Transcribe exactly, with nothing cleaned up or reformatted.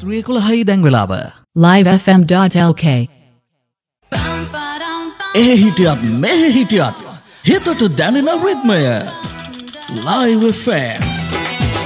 රාත්‍රියේ එකොළහයි දැන් වෙලාව. live f m dot l k එහි හිටියත් මෙහි හිටියත් හිතට දැනෙන රිද්මය Live F M